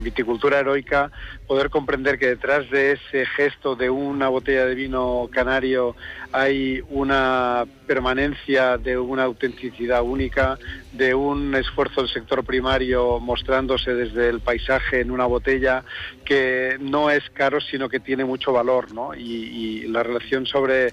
viticultura heroica, poder comprender que detrás de ese gesto de una botella de vino canario hay una permanencia de una autenticidad única, de un esfuerzo del sector primario mostrándose desde el paisaje en una botella que no es caro, sino que tiene mucho valor, ¿no? Y la relación sobre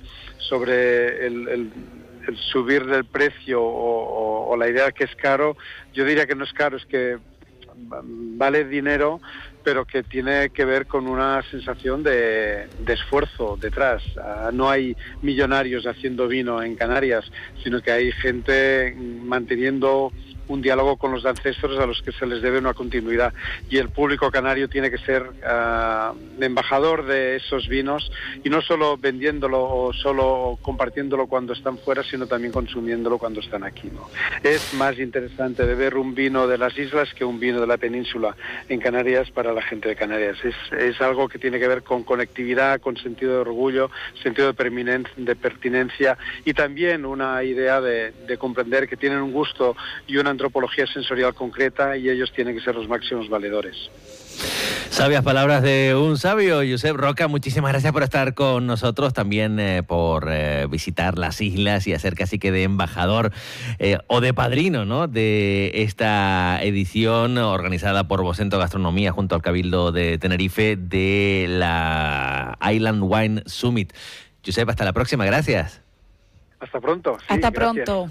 el subir del precio o la idea que es caro, yo diría que no es caro, es que vale dinero, pero que tiene que ver con una sensación de esfuerzo detrás. No hay millonarios haciendo vino en Canarias, sino que hay gente manteniendo un diálogo con los ancestros a los que se les debe una continuidad, y el público canario tiene que ser embajador de esos vinos, y no solo vendiéndolo o solo compartiéndolo cuando están fuera, sino también consumiéndolo cuando están aquí, ¿no? Es más interesante beber un vino de las islas que un vino de la península en Canarias para la gente de Canarias. Es algo que tiene que ver con conectividad, con sentido de orgullo, sentido de pertinencia, y también una idea de comprender que tienen un gusto y una antropología sensorial concreta, y ellos tienen que ser los máximos valedores. Sabias palabras de un sabio. Josep Roca, muchísimas gracias por estar con nosotros, también por visitar las islas y hacer casi que de embajador o de padrino, ¿no?, de esta edición organizada por Vocento Gastronomía junto al Cabildo de Tenerife de la Island Wine Summit. Josep, hasta la próxima, gracias. Hasta pronto. Sí, hasta gracias. pronto.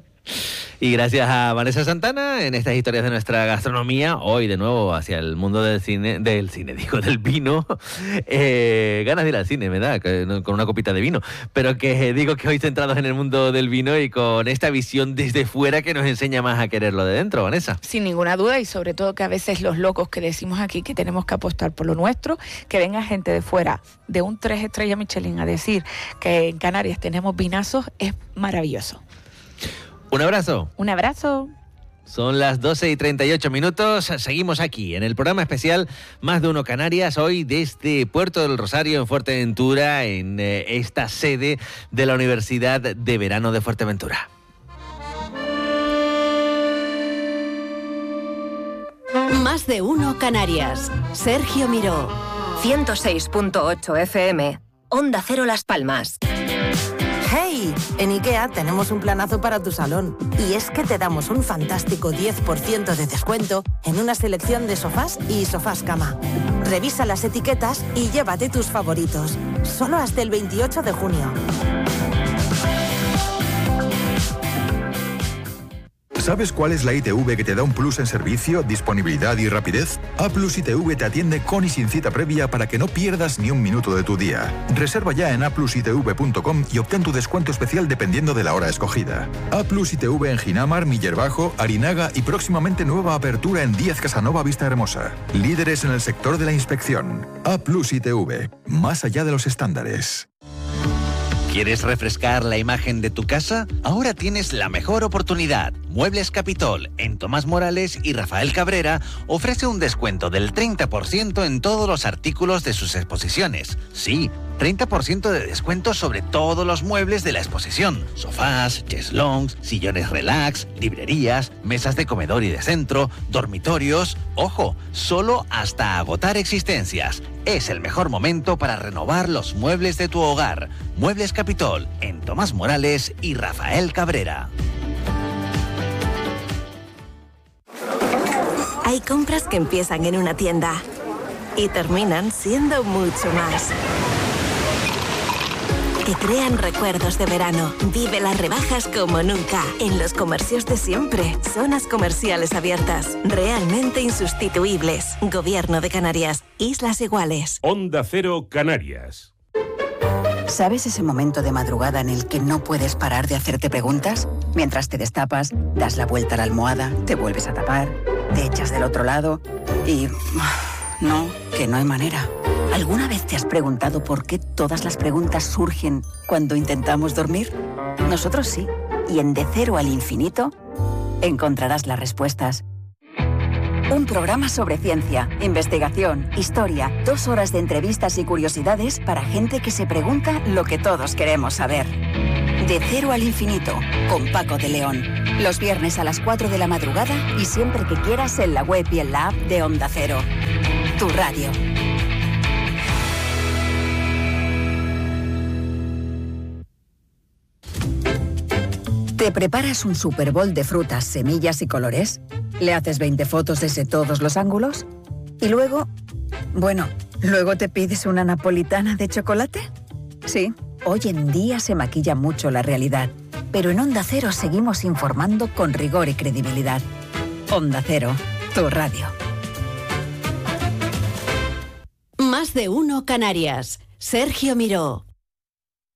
Y gracias a Vanessa Santana en estas historias de nuestra gastronomía. Hoy de nuevo hacia el mundo del vino. Ganas de ir al cine, me da, con una copita de vino. Pero que digo que hoy centrados en el mundo del vino y con esta visión desde fuera que nos enseña más a quererlo de dentro, Vanessa. Sin ninguna duda, y sobre todo que a veces los locos que decimos aquí que tenemos que apostar por lo nuestro, que venga gente de fuera de un 3 estrellas Michelin a decir que en Canarias tenemos vinazos, es maravilloso. Un abrazo. Un abrazo. Son las 12:38. Seguimos aquí en el programa especial Más de Uno Canarias, hoy desde Puerto del Rosario, en Fuerteventura, en esta sede de la Universidad de Verano de Fuerteventura. Más de Uno Canarias. Sergio Miró. 106.8 FM. Onda Cero Las Palmas. ¡Hey! En IKEA tenemos un planazo para tu salón. Y es que te damos un fantástico 10% de descuento en una selección de sofás y sofás cama. Revisa las etiquetas y llévate tus favoritos. Solo hasta el 28 de junio. ¿Sabes cuál es la ITV que te da un plus en servicio, disponibilidad y rapidez? A Plus ITV te atiende con y sin cita previa para que no pierdas ni un minuto de tu día. Reserva ya en aplusitv.com y obtén tu descuento especial dependiendo de la hora escogida. A Plus ITV en Ginamar, Miller Bajo, Arinaga y próximamente nueva apertura en 10 Casanova Vista Hermosa. Líderes en el sector de la inspección. A Plus ITV, más allá de los estándares. ¿Quieres refrescar la imagen de tu casa? Ahora tienes la mejor oportunidad. Muebles Capitol, en Tomás Morales y Rafael Cabrera, ofrece un descuento del 30% en todos los artículos de sus exposiciones. Sí, 30% de descuento sobre todos los muebles de la exposición. Sofás, cheslongs, sillones relax, librerías, mesas de comedor y de centro, dormitorios. ¡Ojo! Solo hasta agotar existencias. Es el mejor momento para renovar los muebles de tu hogar. Muebles Capitol, en Tomás Morales y Rafael Cabrera. Hay compras que empiezan en una tienda y terminan siendo mucho más. Que crean recuerdos de verano. Vive las rebajas como nunca. En los comercios de siempre. Zonas comerciales abiertas. Realmente insustituibles. Gobierno de Canarias. Islas Iguales. Onda Cero Canarias. ¿Sabes ese momento de madrugada en el que no puedes parar de hacerte preguntas? Mientras te destapas, das la vuelta a la almohada, te vuelves a tapar, te echas del otro lado y... no, que no hay manera. ¿Alguna vez te has preguntado por qué todas las preguntas surgen cuando intentamos dormir? Nosotros sí. Y en De Cero al Infinito encontrarás las respuestas. Un programa sobre ciencia, investigación, historia, 2 horas de entrevistas y curiosidades para gente que se pregunta lo que todos queremos saber. De cero al infinito, con Paco de León. Los viernes a las 4 de la madrugada y siempre que quieras en la web y en la app de Onda Cero. Tu radio. ¿Te preparas un Super Bowl de frutas, semillas y colores? ¿Le haces 20 fotos desde todos los ángulos? ¿Y luego? Bueno, ¿luego te pides una napolitana de chocolate? Sí, hoy en día se maquilla mucho la realidad, pero en Onda Cero seguimos informando con rigor y credibilidad. Onda Cero, tu radio. Más de uno Canarias. Sergio Miró.